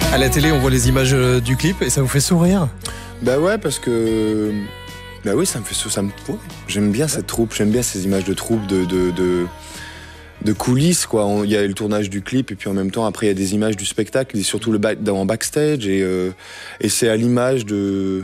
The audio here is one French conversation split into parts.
À la télé, on voit les images du clip et ça vous fait sourire? Bah ouais, parce que... Bah oui, ça me fait ouais. J'aime bien cette troupe, j'aime bien ces images de troupe, de coulisses, quoi. Il y a le tournage du clip et puis en même temps, après, il y a des images du spectacle et surtout en backstage et c'est à l'image de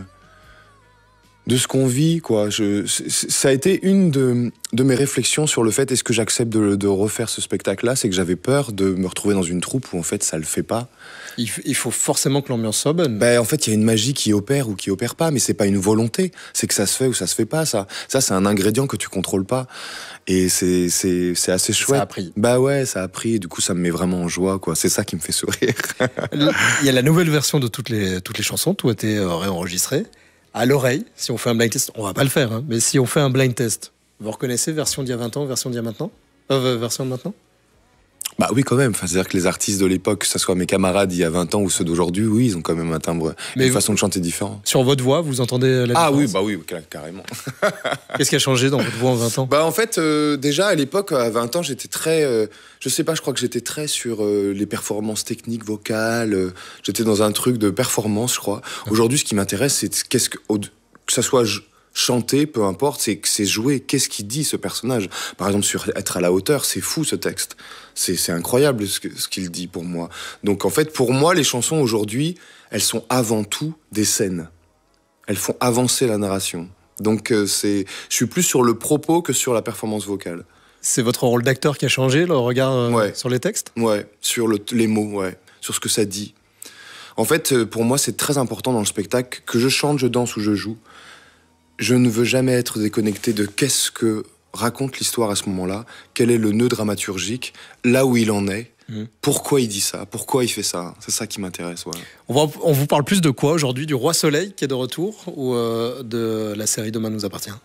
ce qu'on vit, quoi. Ça a été une de mes réflexions sur le fait est-ce que j'accepte de refaire ce spectacle-là, c'est que j'avais peur de me retrouver dans une troupe où en fait ça le fait pas. Il faut forcément que l'ambiance soit bonne. Ben, en fait, il y a une magie qui opère ou qui opère pas, mais c'est pas une volonté. C'est que ça se fait ou ça se fait pas, ça. Ça, c'est un ingrédient que tu contrôles pas. Et c'est assez chouette. Ça a pris. Bah ouais, ça a pris. Du coup, ça me met vraiment en joie, quoi. C'est ça qui me fait sourire. Il y a la nouvelle version de toutes les chansons. Tout a été réenregistré. À l'oreille, si on fait un blind test, on va pas le faire, hein, mais si on fait un blind test, vous reconnaissez version d'il y a 20 ans, version d'il y a maintenant version de maintenant? Bah oui, quand même. Enfin, c'est-à-dire que les artistes de l'époque, que ce soit mes camarades il y a 20 ans ou ceux d'aujourd'hui, oui, ils ont quand même un timbre, une façon de chanter différente. Sur votre voix, vous entendez la différence? Ah oui, bah oui, carrément. Qu'est-ce qui a changé dans votre voix en 20 ans? Bah en fait, déjà à l'époque, à 20 ans, j'étais très... je sais pas, je crois que j'étais très sur les performances techniques, vocales. J'étais dans un truc de performance, je crois. Aujourd'hui, ce qui m'intéresse, c'est que ça soit... chanter, peu importe, c'est jouer. Qu'est-ce qu'il dit, ce personnage? Par exemple, sur Être à la hauteur, c'est fou, ce texte. C'est incroyable ce qu'il dit pour moi. Donc, en fait, pour moi, les chansons, aujourd'hui, elles sont avant tout des scènes. Elles font avancer la narration. Donc, je suis plus sur le propos que sur la performance vocale. C'est votre rôle d'acteur qui a changé, le regard sur les textes? Ouais, sur les mots, ouais. Sur ce que ça dit. En fait, pour moi, c'est très important dans le spectacle, que je chante, je danse ou je joue. Je ne veux jamais être déconnecté de qu'est-ce que raconte l'histoire à ce moment-là, quel est le nœud dramaturgique, là où il en est, pourquoi il dit ça, pourquoi il fait ça. C'est ça qui m'intéresse. Ouais. On vous parle plus de quoi aujourd'hui? Du Roi Soleil qui est de retour ou de la série Demain nous appartient?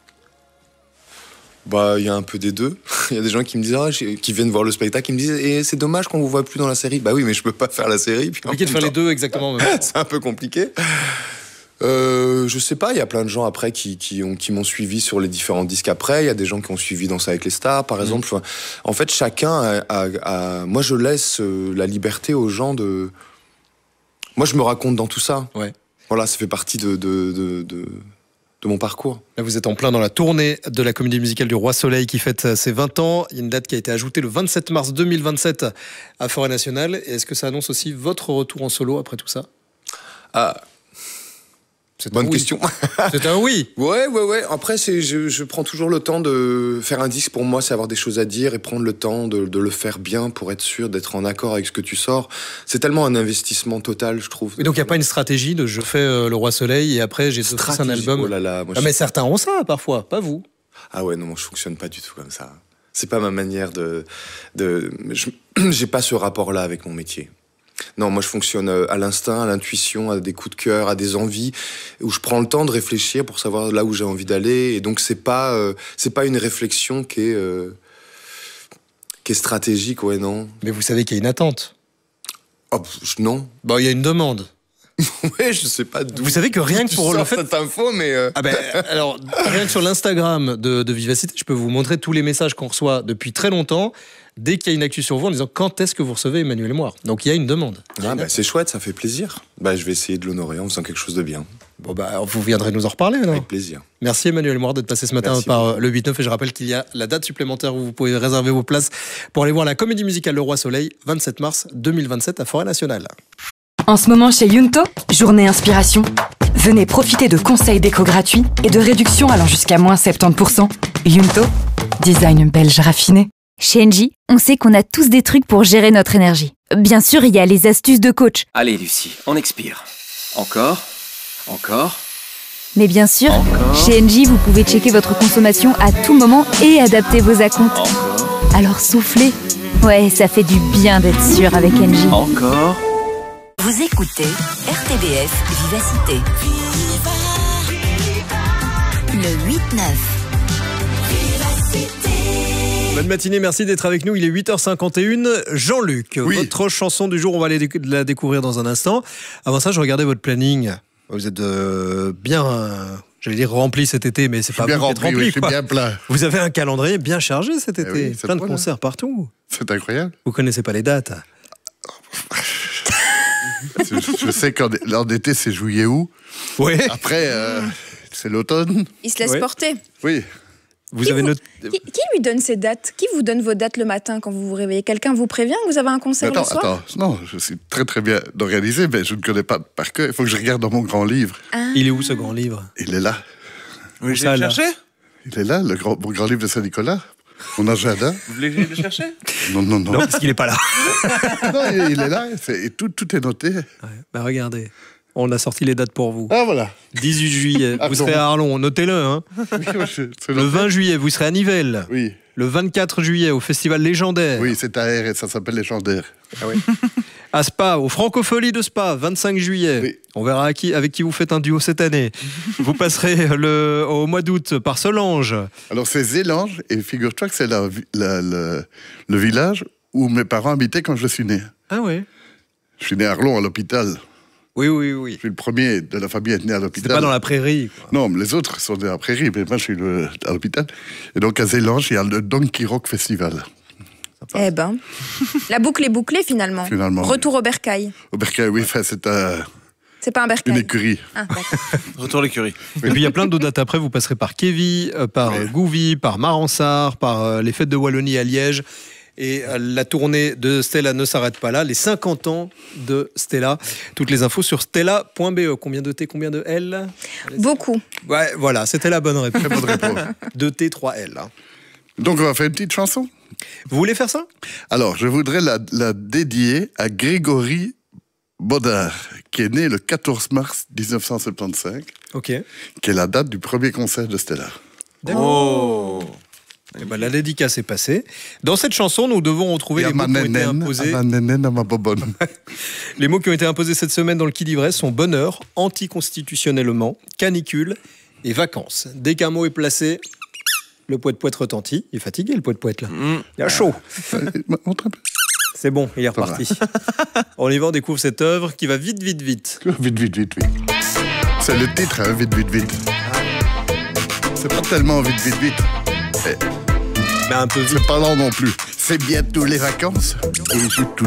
Bah, il y a un peu des deux. Il y a des gens qui me disent, qui viennent voir le spectacle, qui me disent, et c'est dommage qu'on vous voit plus dans la série. Bah oui, mais je peux pas faire la série. Puis compliqué de faire les deux exactement. C'est un peu compliqué. Je sais pas, il y a plein de gens après qui m'ont suivi sur les différents disques après. Il y a des gens qui ont suivi Danse avec les stars, par exemple. Enfin, en fait, chacun moi, je laisse la liberté aux gens de... Moi, je me raconte dans tout ça. Ouais. Voilà, ça fait partie de mon parcours. Là, vous êtes en plein dans la tournée de la comédie musicale du Roi Soleil qui fête ses 20 ans. Il y a une date qui a été ajoutée le 27 mars 2027 à Forêt Nationale. Et est-ce que ça annonce aussi votre retour en solo après tout ça? Bonne question. C'est un oui. Ouais. Après, je prends toujours le temps de faire un disque. Pour moi, c'est avoir des choses à dire et prendre le temps de le faire bien pour être sûr d'être en accord avec ce que tu sors. C'est tellement un investissement total, je trouve. Et donc, il n'y a pas une stratégie de je fais le Roi Soleil et après, j'ai fait un album. Oh là là, mais certains ont ça, parfois, pas vous. Ah ouais, non, moi, je fonctionne pas du tout comme ça. C'est pas ma manière j'ai pas ce rapport-là avec mon métier. Non, moi je fonctionne à l'instinct, à l'intuition, à des coups de cœur, à des envies, où je prends le temps de réfléchir pour savoir là où j'ai envie d'aller. Et donc c'est pas une réflexion qui est stratégique, ouais, non. Mais vous savez qu'il y a une attente. Oh, non. Bon, il y a une demande. Ouais, je sais pas d'où. Vous savez que rien que pour le fait cette info, mais alors rien que sur l'Instagram de Vivacité, je peux vous montrer tous les messages qu'on reçoit depuis très longtemps. Dès qu'il y a une actu sur vous en disant quand est-ce que vous recevez Emmanuel Moir. Donc il y a une demande. C'est chouette, ça fait plaisir. Je vais essayer de l'honorer en faisant quelque chose de bien. Bon vous viendrez nous en reparler alors. Avec plaisir. Merci Emmanuel Moir d'être passé ce matin par le 8-9 et je rappelle qu'il y a la date supplémentaire où vous pouvez réserver vos places pour aller voir la comédie musicale Le Roi Soleil 27 mars 2027 à Forêt Nationale. En ce moment chez Yunto, journée inspiration. Venez profiter de conseils déco gratuits et de réductions allant jusqu'à moins 70%. Yunto, design belge raffiné. Chez Engie, on sait qu'on a tous des trucs pour gérer notre énergie. Bien sûr, il y a les astuces de coach. Allez Lucie, on expire. Encore. Mais bien sûr, encore. Chez Engie, vous pouvez checker votre consommation à tout moment et adapter vos acomptes. Encore. Alors soufflez. Ouais, ça fait du bien d'être sûr avec Engie. Encore. Vous écoutez RTBF Vivacité. Le 8-9. Bonne matinée, merci d'être avec nous. Il est 8h51. Jean-Luc, votre chanson du jour, on va la découvrir dans un instant. Avant ça, je regardais votre planning. Vous êtes bien, j'allais dire rempli cet été, mais c'est pas bien vous qui êtes rempli. Je suis quoi. bien plein. Vous avez un calendrier bien chargé cet été. Oui, plein de concerts partout. C'est incroyable. Vous connaissez pas les dates? Je sais qu'en été, c'est juillet-août. Oui. Après, c'est l'automne. Il se laisse porter. Oui. Vous avez noté... Qui lui donne ces dates? Qui vous donne vos dates le matin quand vous vous réveillez? Quelqu'un vous prévient que vous avez un concert le soir? Attends, non, je suis très très bien organisé, mais je ne connais pas par cœur. Il faut que je regarde dans mon grand livre. Il est où ce grand livre? Il est là. Vous voulez le chercher? Il est là, mon grand livre de Saint-Nicolas. Mon agenda. Vous voulez le chercher? Non. Non, parce qu'il n'est pas là. Non, il est là, et tout est noté. Ouais, bah regardez, on a sorti les dates pour vous. Ah voilà. 18 juillet, vous serez à Arlon, notez-le. Hein. Le 20 juillet, vous serez à Nivelles. Oui. Le 24 juillet, au Festival Légendaire. Oui, c'est à R et ça s'appelle Légendaire. Ah oui. À Spa, au Francofolie de Spa, 25 juillet. Oui. On verra avec qui vous faites un duo cette année. Vous passerez au mois d'août par Solange. Alors c'est Zélange, et figure-toi que c'est le village où mes parents habitaient quand je suis né. Ah oui. Je suis né à Arlon, à l'hôpital. Oui. Je suis le premier de la famille à être né à l'hôpital. C'est pas dans la prairie, quoi. Non, mais les autres sont nés à la prairie, mais moi je suis à l'hôpital. Et donc à Zélange, il y a le Donkey Rock Festival. Eh ben, la boucle est bouclée finalement. Retour au bercail. Au bercail, oui, enfin, c'est pas un bercail. Une écurie. Ah, Retour à l'écurie. Et puis il y a plein d'autres dates après, vous passerez par Kévy, par Gouvy, par Maransart, par les fêtes de Wallonie à Liège. Et la tournée de Stella ne s'arrête pas là. Les 50 ans de Stella. Toutes les infos sur stella.be. Combien de T, combien de L? Beaucoup. Ouais, voilà, c'était la bonne réponse. Très bonne réponse. 2 T, 3 L. Hein. Donc on va faire une petite chanson. Vous voulez faire ça? Alors, je voudrais la dédier à Grégory Baudard, qui est né le 14 mars 1975. Ok. Qui est la date du premier concert de Stella. Oh. Et ben, la dédicace est passée. Dans cette chanson, nous devons retrouver les mots qui ont été imposés. Les mots qui ont été imposés cette semaine dans le Qui d'Ivresse sont bonheur, anticonstitutionnellement, canicule et vacances. Dès qu'un mot est placé, le poète-poète retentit. Il est fatigué, le poète-poète, là. Il a chaud. C'est bon, il est reparti. On y va, on découvre cette œuvre qui va vite. Vite. C'est le titre, hein, vite. C'est pas tellement vite. Mais un peu vite. C'est pas lent non plus. C'est bientôt les vacances et j'ai tout